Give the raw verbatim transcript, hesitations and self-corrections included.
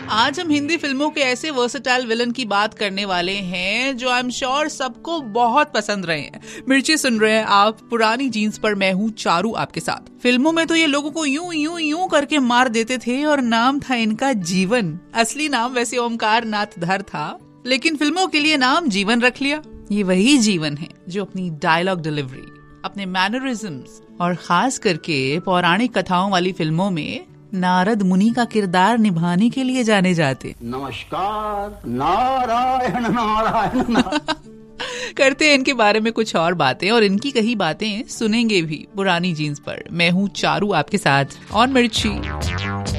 आज हम हिंदी फिल्मों के ऐसे वर्सेटाइल विलन की बात करने वाले हैं जो आई एम श्योर सबको बहुत पसंद रहे हैं। मिर्ची सुन रहे हैं आप, पुरानी जीन्स पर मैं हूँ चारू आपके साथ। फिल्मों में तो ये लोगों को यूं यूं यूं करके मार देते थे और नाम था इनका जीवन। असली नाम वैसे ओमकार नाथ धर था, लेकिन फिल्मों के लिए नाम जीवन रख लिया। ये वही जीवन है जो अपनी डायलॉग डिलीवरी, अपने मैनरिज्म्स और खास करके पौराणिक कथाओं वाली फिल्मों में नारद मुनि का किरदार निभाने के लिए जाने जाते। नमस्कार, नारायण नारायण नारायण। करते हैं इनके बारे में कुछ और बातें, और इनकी कही बातें सुनेंगे भी पुरानी जीन्स पर। मैं हूँ चारू आपके साथ और मिर्ची।